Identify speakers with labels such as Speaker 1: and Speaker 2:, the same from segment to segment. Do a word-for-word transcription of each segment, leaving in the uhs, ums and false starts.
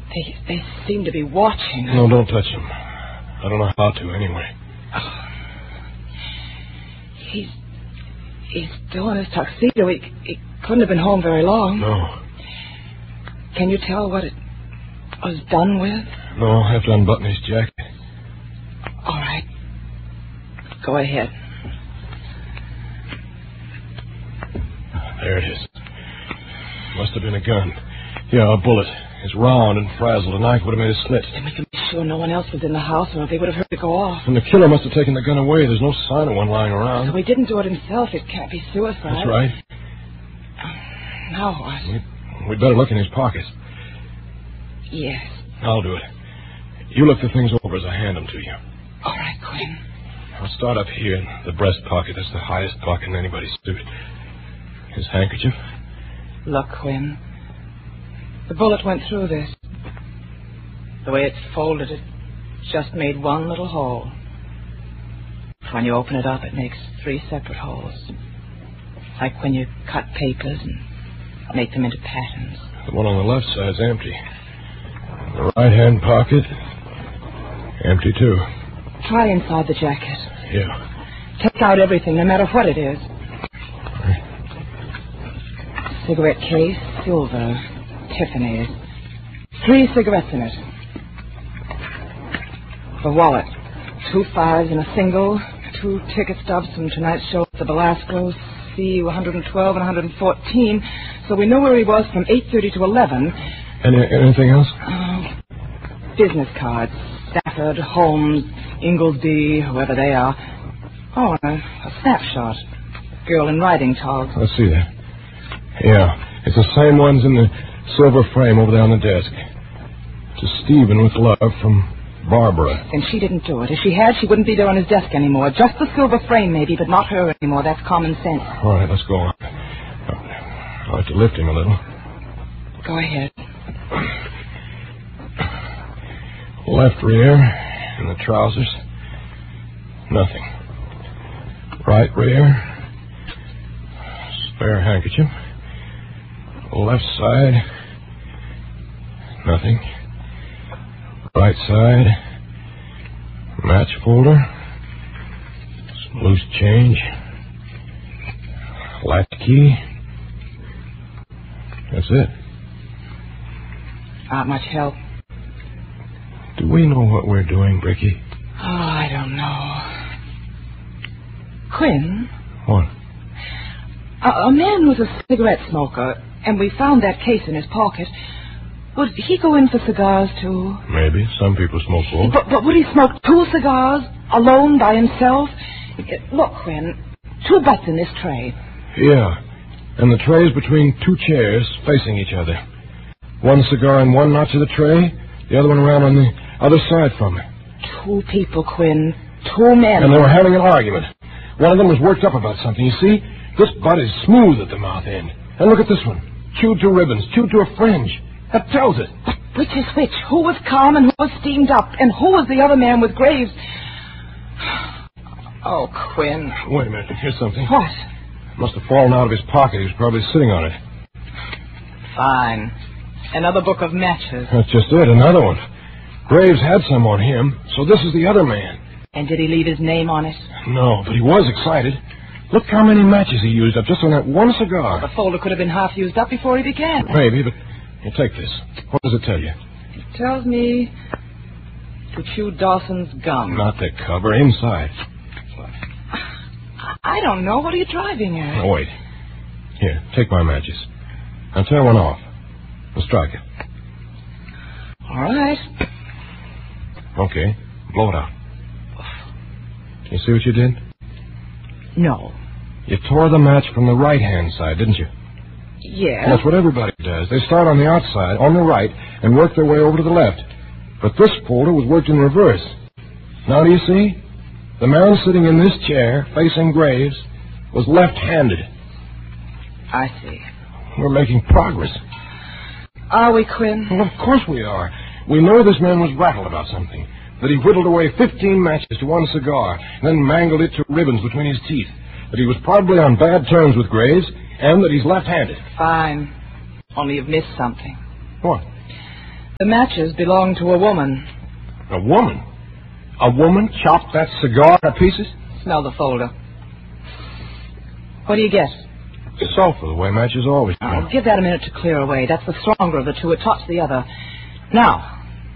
Speaker 1: They, they seem to be watching.
Speaker 2: No, don't touch him. I don't know how to, anyway.
Speaker 1: Oh. He's... He's still in his tuxedo. He, he couldn't have been home very long.
Speaker 2: No.
Speaker 1: Can you tell what it was done with?
Speaker 2: No, I'll have to unbutton his jacket.
Speaker 1: All right. Go ahead.
Speaker 2: There it is. Must have been a gun. Yeah, a bullet. It's round and frazzled. A knife would have made a slit.
Speaker 1: Then we can be sure no one else was in the house, or they would have heard it go off.
Speaker 2: And the killer must have taken the gun away. There's no sign of one lying around.
Speaker 1: So he didn't do it himself. It can't be suicide.
Speaker 2: That's right.
Speaker 1: Now what?
Speaker 2: We, we'd better look in his pockets.
Speaker 1: Yes.
Speaker 2: I'll do it. You look the things over as I hand them to you.
Speaker 1: All right, Quinn.
Speaker 2: I'll start up here in the breast pocket. That's the highest pocket in anybody's suit. His handkerchief.
Speaker 1: Look, Quinn. The bullet went through this. The way it's folded, it just made one little hole. When you open it up, it makes three separate holes. Like when you cut papers and make them into patterns.
Speaker 2: The one on the left side's empty. The right-hand pocket, empty too.
Speaker 1: Try inside the jacket.
Speaker 2: Yeah.
Speaker 1: Take out everything, no matter what it is.
Speaker 2: Right.
Speaker 1: Cigarette case, silver, Tiffany's. Three cigarettes in it. The wallet. Two fives and a single. Two ticket stubs from tonight's show at the Belasco. C one twelve and one fourteen. So we know where he was from eight thirty to eleven.
Speaker 2: Any, anything else?
Speaker 1: Uh, business cards. Stafford, Holmes, Inglesby, whoever they are. Oh, a, a snapshot. Girl in riding togs.
Speaker 2: Let's see that. Yeah, it's the same ones in the silver frame over there on the desk. To Stephen with love from Barbara.
Speaker 1: Then she didn't do it. If she had, she wouldn't be there on his desk anymore. Just the silver frame, maybe, but not her anymore. That's common sense.
Speaker 2: All right, let's go on. I'll have to lift him a little.
Speaker 1: Go ahead.
Speaker 2: Left rear in the trousers. Nothing. Right rear. Spare handkerchief. Left side. Nothing. Right side. Match folder. Some loose change. Latch key. That's it.
Speaker 1: Not much help.
Speaker 2: Do we know what we're doing, Bricky?
Speaker 1: Oh, I don't know. Quinn?
Speaker 2: What?
Speaker 1: A, a man was a cigarette smoker, and we found that case in his pocket. Would he go in for cigars, too?
Speaker 2: Maybe. Some people smoke both.
Speaker 1: But, but would he smoke two cigars, alone, by himself? Look, Quinn, two butts in this tray.
Speaker 2: Yeah. And the tray's between two chairs facing each other. One cigar in one notch of the tray, the other one around on the other side from it.
Speaker 1: Two people, Quinn. Two men.
Speaker 2: And they were having an argument. One of them was worked up about something. You see, this butt is smooth at the mouth end. And look at this one. Chewed to ribbons, chewed to a fringe. That tells it.
Speaker 1: But which is which? Who was calm and who was steamed up? And who was the other man with Graves? Oh, Quinn.
Speaker 2: Wait a minute. Here's something.
Speaker 1: What?
Speaker 2: Must have fallen out of his pocket. He was probably sitting on it.
Speaker 1: Fine. Another book of matches.
Speaker 2: That's just it. Another one. Graves had some on him, so this is the other man.
Speaker 1: And did he leave his name on it?
Speaker 2: No, but he was excited. Look how many matches he used up just on that one cigar.
Speaker 1: The folder could have been half used up before he began.
Speaker 2: Maybe, but here, take this. What does it tell you?
Speaker 1: It tells me to chew Dawson's gum.
Speaker 2: Not the cover. Inside.
Speaker 1: I don't know. What are you driving at?
Speaker 2: Oh, wait. Here, take my matches. Now tear one off. And strike it.
Speaker 1: All right.
Speaker 2: Okay. Blow it out. You see what you did?
Speaker 1: No.
Speaker 2: You tore the match from the right-hand side, didn't you?
Speaker 1: Yeah.
Speaker 2: That's what everybody does. They start on the outside, on the right, and work their way over to the left. But this folder was worked in reverse. Now do you see? The man sitting in this chair, facing Graves, was left-handed.
Speaker 1: I see.
Speaker 2: We're making progress.
Speaker 1: Are we, Quinn?
Speaker 2: Well, of course we are. We know this man was rattled about something. That he whittled away fifteen matches to one cigar, and then mangled it to ribbons between his teeth. That he was probably on bad terms with Graves, and that he's left-handed.
Speaker 1: Fine. Only you've missed something.
Speaker 2: What?
Speaker 1: The matches belonged to a woman.
Speaker 2: A woman? A woman chopped that cigar to pieces?
Speaker 1: Smell the folder. What do you guess?
Speaker 2: Sulfur, the way matches always do.
Speaker 1: Oh, give that a minute to clear away. That's the stronger of the two. It tops the other. Now.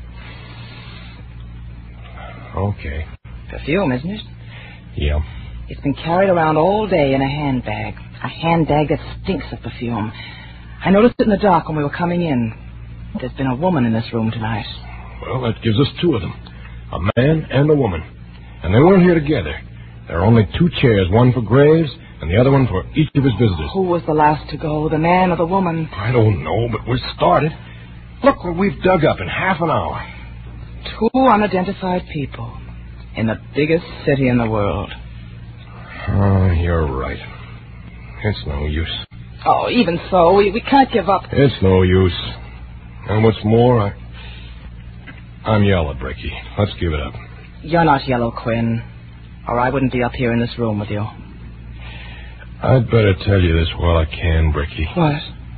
Speaker 2: Okay.
Speaker 1: Perfume, isn't it?
Speaker 2: Yeah.
Speaker 1: It's been carried around all day in a handbag. A handbag that stinks of perfume. I noticed it in the dock when we were coming in. There's been a woman in this room tonight.
Speaker 2: Well, that gives us two of them. A man and a woman. And they weren't here together. There are only two chairs, one for Graves and the other one for each of his visitors.
Speaker 1: Who was the last to go, the man or the woman?
Speaker 2: I don't know, but we're started. Look what we've dug up in half an hour.
Speaker 1: Two unidentified people in the biggest city in the world.
Speaker 2: Oh, you're right. It's no use.
Speaker 1: Oh, even so, we, we can't give up.
Speaker 2: It's no use. And what's more, I... I'm yellow, Bricky. Let's give it up.
Speaker 1: You're not yellow, Quinn. Or I wouldn't be up here in this room with you.
Speaker 2: I'd better tell you this while I can, Bricky.
Speaker 1: What?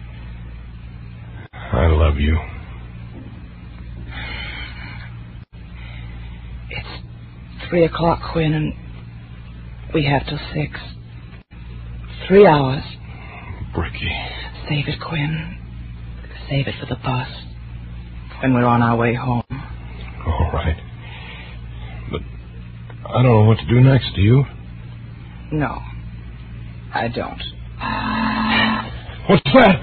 Speaker 2: I love you.
Speaker 1: It's three o'clock, Quinn, and we have till six. Three hours.
Speaker 2: Bricky.
Speaker 1: Save it, Quinn. Save it for the bus. When we're on our way home.
Speaker 2: All right. But I don't know what to do next, do you?
Speaker 1: No. I don't.
Speaker 2: What's that?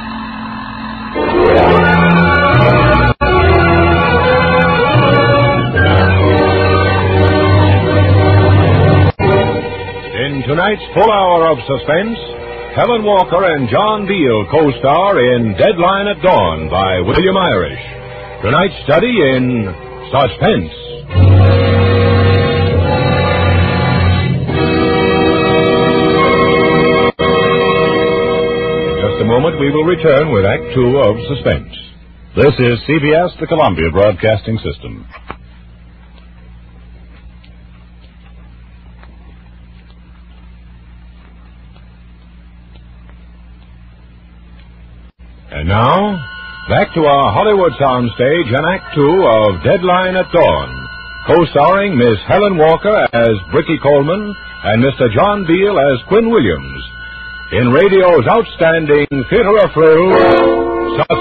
Speaker 3: In tonight's full hour of suspense, Helen Walker and John Beal co-star in Deadline at Dawn by William Irish. Tonight's study in suspense. In just a moment, we will return with Act Two of Suspense. This is C B S, the Columbia Broadcasting System. And now, back to our Hollywood soundstage and Act Two of Deadline at Dawn, co-starring Miss Helen Walker as Bricky Coleman and Mister John Beal as Quinn Williams. In radio's outstanding theater of thrills,